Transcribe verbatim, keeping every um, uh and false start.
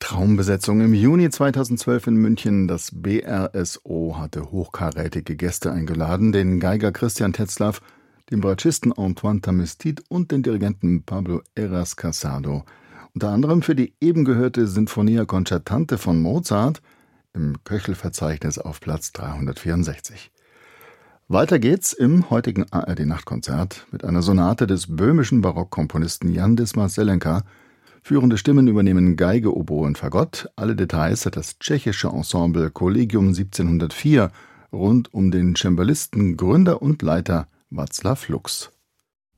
Traumbesetzung im Juni zweitausendzwölf in München. Das B R S O hatte hochkarätige Gäste eingeladen, den Geiger Christian Tetzlaff, den Bratschisten Antoine Tamestit und den Dirigenten Pablo Heras Casado. Unter anderem für die eben gehörte Sinfonia Concertante von Mozart im Köchel-Verzeichnis auf Platz dreihundertvierundsechzig. Weiter geht's im heutigen A R D-Nachtkonzert mit einer Sonate des böhmischen Barockkomponisten Jan Dismas-Zelenka. Führende Stimmen übernehmen Geige, Oboe und Fagott. Alle Details hat das tschechische Ensemble Collegium siebzehnhundertvier rund um den Cembalisten, Gründer und Leiter Václav Lux.